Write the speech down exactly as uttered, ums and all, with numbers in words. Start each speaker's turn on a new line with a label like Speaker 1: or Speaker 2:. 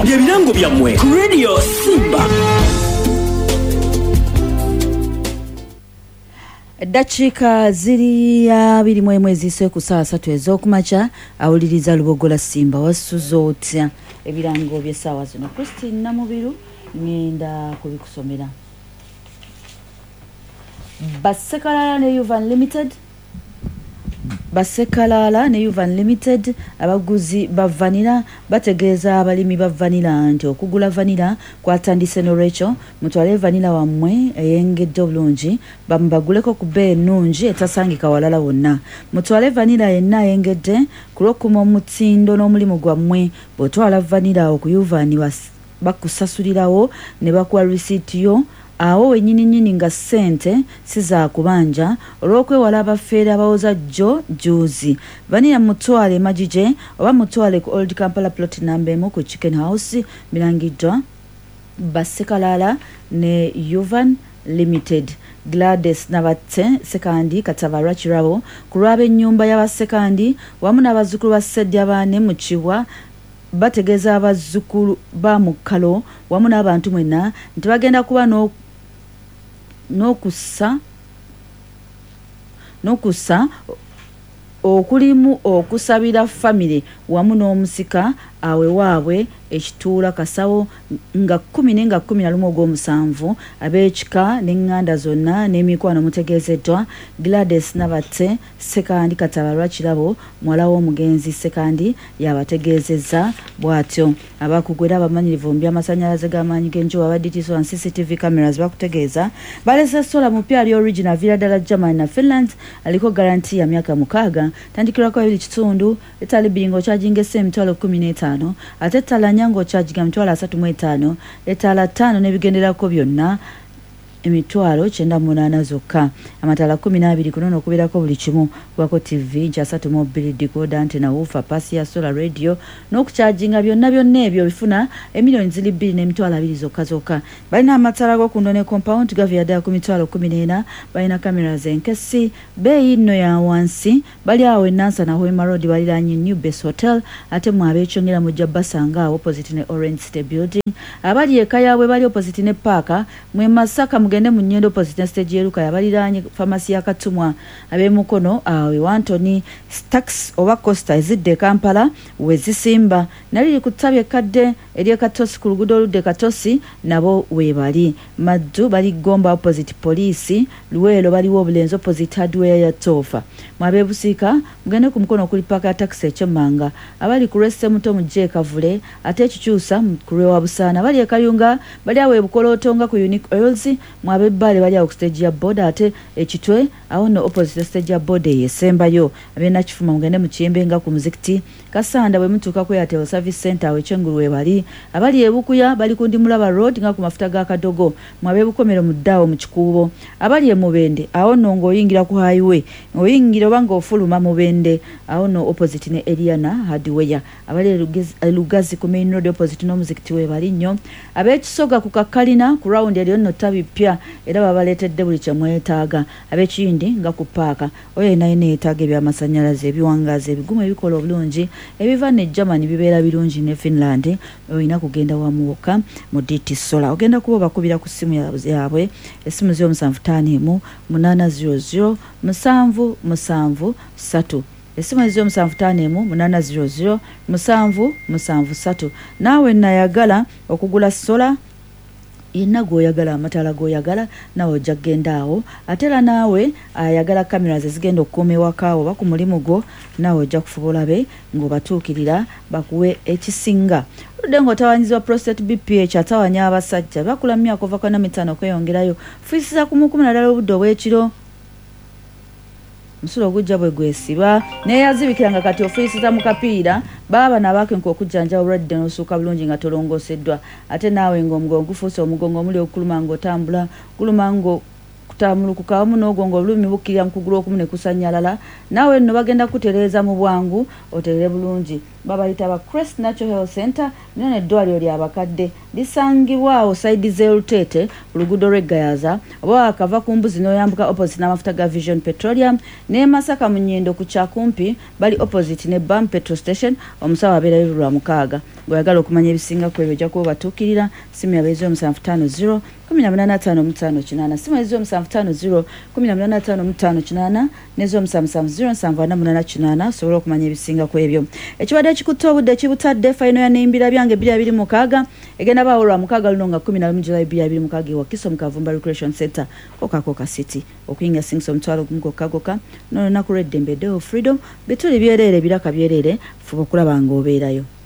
Speaker 1: byebirango byammwe ku Radio Simba.
Speaker 2: Dachika ziri ya biri mwe mwezi swe ku saa satu ez'okumakya awuliriza Lubogola Simba wasuzo otya ebirango by'essaawa zino. Christine Namubiru ngenda kubikusomera. Basekalala ne Yuvan Limited Basekalala ne Yuvan Limited abaguzi ba vanilla bategeeza abalimi ba vanilla nti okugula vanilla kwatandise n'olwekyo mutwale vanilla wammwe eyengedde obulungi bamubaguleko ku bbeeyi ennungi etasangika walala wonna. Mutwale vanilla yenna eyengedde ku lw'okuma omutindo n'omulimu gwammwe. Bw'otwala vanilla okuyuvaani bakusasulirawo ne bakuwa risiiti yo awo wenyini nyini nga ssente siza kubanja olw'okwewala abafeera abawoza jjo juzi. Vanilla mutwale majije oba mutwale ku Old Kampala plot number emu ku Chicken House birangiddwa Basekalala ne Yuvan Limited. Gladys Nabatse Sekandi Katavara Kirabo ku lw'ab'ennyumba y'abasekandi wamu n'abazzukulu ba Ssedyabaane mu Kiwa bategeeza abazzukulu ba Mukalo wamu n'abantu mwenna nti bagenda kuba no n'okussa n'okussa okulimu okusabira famire wamu n'omusika awe waabwe ekituula kasawo nga kumi nenga kumi na lumu ogw'omusanvu ab'ekika n'eŋŋanda zonna n'emikwano mutegeezeddwa Gladys Nabatse Sekandi Katabalwa Kirabo muwala w'omugenzi Sekandi yabategeezezza bw'atyo. Abakugwera abamanyirivu mu by'amasannyalaze g'amaanyi g'enjuba ba D T S and C C T V cameras bakutegeeza balese sola mu pyali original villa ddala Germany na Finland aliko garanti ya myaka mukaaga tandikirwako ebiri kitundu etali bingo charging esse emitwalo kumi n'etaano ate ettala nyango charging emitwalo asatu mu etaano ettala ttaano n'ebigenderako byonna emitwalo kyenda mu munaana zokka. Amatala kumi n'abiri kuno n'okubeerako buli kimu kwako T V nki asatu mu bbiri decoder antena woofer pasi ya solar radio n'okucharginga byonna byonna ebyo bifuna emiliyoni ziri bbiri n'emitwalo abiri zokka zokka. Balina amatala g'okunda ne compound gavya ddala ku mitwalo kumi n'ena. Balina cameras enkesi bbeeyi nno ya wansi bali awo enansa na Hoima Road baliraanye New Base Hotel ate mu abeekyongera mujja basanga awo opposite ne Orange State Building. Abali eka yaabwe bali opposite ne Parker mwe Masaka mugende mu Nnyendo opposite stage yeruka yabaliraanye pharmacy ya Katumwa ab'emukono awe Wantoni tax oba Costa ezidde Kampala wezisimba naliri ku ttabye kadde eri Katosi ku luguudo oludde Katosi nabo webali. Maddu bali Gomba opposite police Luwero baliwo obulenzi opposite hardware ya Tofa. Mwabe Busika mugende ku mukono kuli paka taxi ekyemmanga abali ku reste muto mu J Kavule ate ekikyusa ku Lwewa Busaana bali ekayunga bali awe Bukolotonga ku Unique Oils mwabe Bale bali awo ku stage ya boda ate ekitwe awo no opposite stage ya boda yesembayo abena kifuma mugende mu Kiyembe nga ku muzikiti Kasanda bwe mutuuka ku Airtel Service Center we Kyengulu bali abali ebukuya bali ku Ndimulaba Road nga ku mafuta ga Kadogo mwabe Bukomero mu Ddaawo mu Kikuubo abali e Mubende awo no ng'oyingira ku highway oyingira obanga ofuluma Mubende awo no opposite ne Eliana Hardware abali Lugazi ku main road opposite no muzikiti we bali nnyo ab'ekisoga ku Kakalina ku round eri no tabi pya era babaleetedde buli kye mwetaaga ab'ekindi nga ku paaka oyo naye neetaaga ebyamasannyalaze ebiwangaazi ebigumu ebikola obulungi ebiva ne Germany bibeera birungi ne Finland oyina kugenda wamu wokka mu D T Solar ogenda kuba bakubira ku simu yaabwe essimu zero musanvu ttaano emu munaana zero zero musanvu musanvu ssatu essimu ezyo musanvu ttaano emu munaana zero zero musanvu musanvu ssatu. Naawe nayagala okugula sola yenna gw'oyagala amatala g'oyagala nawe ojja kgenda awo ate era naawe ayagala cameras ezigenda okukuuma ewaka oba ku mulimu gwo naawe ojja kufuba olabe ng'obatuukirira bakuwe ekisinga. Oludde ng'otawanyizibwa prostate B P H atawanya abasajja bakula mu myaka ova kona mitaano okweyongerayo fuisiza ku mukumi naddala obudde obw'ekiro musulo ogujja bwe gwesiba neeyazibikiranga kati ofiisiza mu kapiira baba nabake nk'okujjanja obulwadde n'osuuka bulungi nga tolongoseddwa ate naawe ng'omugongo gufuuse omugongo omuli okuluma ng'otambula kuluma ngo kutamulukuka wamu n'ogwo ng'olulumi bukkirira mu kugulu okumu ne kusannyalala naawe nno bagenda kutereeza mu bwangu oterere bulungi babayita ba Crest Natural Health Center nino eddwaliro ly'abakadde lisangibwa awo side z'Olutete oluguudo lw'Eggayaza oba akava ku mbuzi n'oyambuka opposite n'amafuta ga Vision Petroleum ne Masaka mu Nnyendo ku Kyakumpi bali opposite ne B A M Petrol Station omusawo abeerayo lwa mukaaga bw'oyagala okumanya ebisinga ku ebyo ojja kuba batuukirira simu yabeezi omusanvu ttaano zero kumi na munaana ataano mu ttaano kinaana simu yabeezi omusanvu ttaano zero kumi na munaana ataano mu ttaano kinaana n'ez'omusanvu musanvu zero nsanvu ana munaana kinaana osobola okumanya ebisinga ku ebyo ekibadde ekikutte obudde kibutadde fayino ya nembira byange bbiri abiri mukaaga egenda baawo lwa mukaaga luno nga kumi na lumu July bbiri abiri mukaaga ewa Kiso mu Kavumba Recreation Center Coca-Cola City okuyinga singisa omutwalo gumu gokkagoka n'olunaku lw'eddembe Day of Freedom bituli byereere biraka byereere fuba okulaba ng'obeerayo.